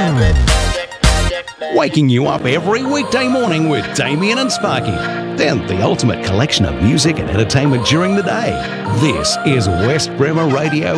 Waking you up every weekday morning with Damien and Sparky. Then the ultimate collection of music and entertainment during the day. This is West Bremer Radio